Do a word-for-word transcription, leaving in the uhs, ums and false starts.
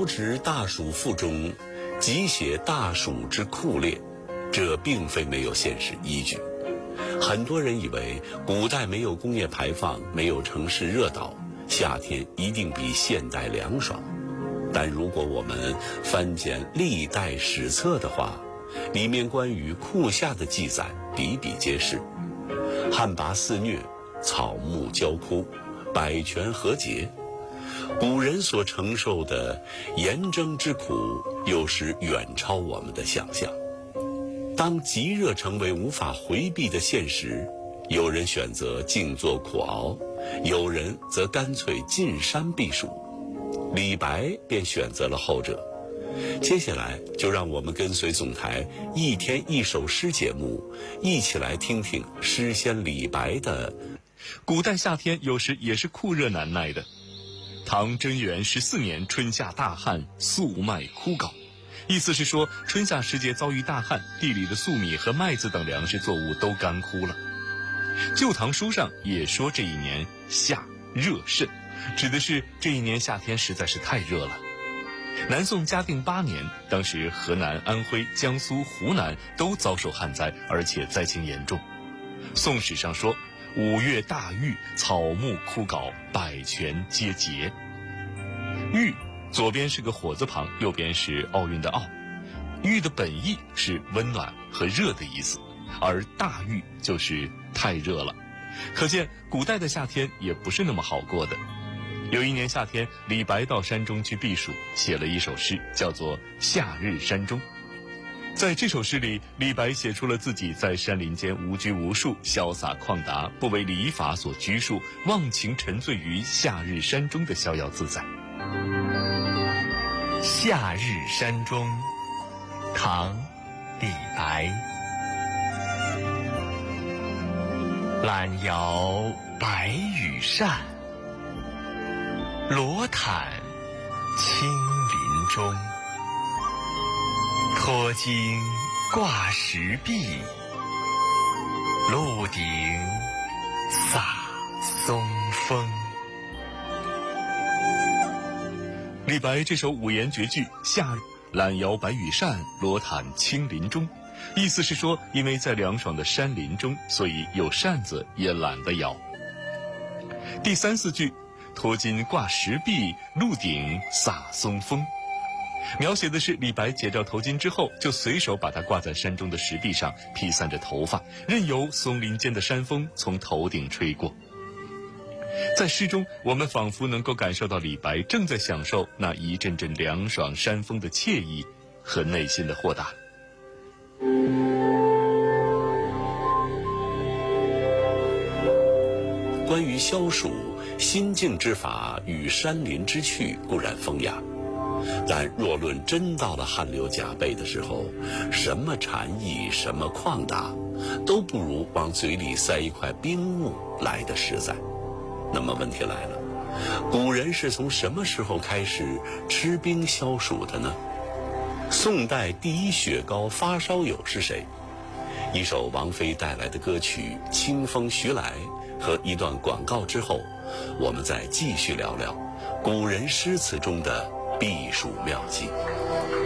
值大暑赋中即写大暑之酷烈，这并非没有现实依据。很多人以为古代没有工业排放，没有城市热岛，夏天一定比现代凉爽。但如果我们翻检历代史册的话，里面关于酷夏的记载比比皆是。旱魃肆虐，草木焦枯，百泉河竭，古人所承受的炎蒸之苦，有时远超我们的想象。当极热成为无法回避的现实，有人选择静坐苦熬，有人则干脆进山避暑。李白便选择了后者。接下来就让我们跟随总台一天一首诗节目，一起来听听诗仙李白的古代夏天有时也是酷热难耐的。唐贞元十四年春夏大旱，粟麦枯槁。意思是说，春夏时节遭遇大旱，地里的粟米和麦子等粮食作物都干枯了。旧唐书上也说这一年夏热甚，指的是这一年夏天实在是太热了。南宋嘉定八年，当时河南、安徽、江苏、湖南都遭受旱灾，而且灾情严重。宋史上说，五月大雨，草木枯槁，百泉皆竭。雨左边是个火字旁，右边是奥运的奥。雨的本意是温暖和热的意思，而大雨就是太热了。可见古代的夏天也不是那么好过的。有一年夏天，李白到山中去避暑，写了一首诗，叫做《夏日山中》。在这首诗里，李白写出了自己在山林间无拘无束、潇洒旷达，不为礼法所拘束，忘情沉醉于夏日山中的逍遥自在。 夏日山中，唐·李白。懒摇白羽扇，罗毯青林中。脱巾挂石壁，鹿鼎洒松风。 李白这首五言绝句《夏日懒摇白羽扇，罗毯青林中》，意思是说，因为在凉爽的山林中，所以有扇子也懒得摇。第三四句脱巾挂石壁，鹿鼎洒松风，描写的是李白解掉头巾之后，就随手把它挂在山中的石壁上，披散着头发，任由松林间的山风从头顶吹过。在诗中，我们仿佛能够感受到李白正在享受那一阵阵凉爽山风的惬意和内心的豁达。 关于消暑，心静之法与山林之趣固然风雅，但若论真到了汗流浃背的时候，什么禅意，什么旷达，都不如往嘴里塞一块冰雾来的实在。那么问题来了，古人是从什么时候开始吃冰消暑的呢？宋代第一雪糕发烧友是谁？一首王菲带来的歌曲《清风徐来》和一段广告之后，我们再继续聊聊古人诗词中的避暑妙计。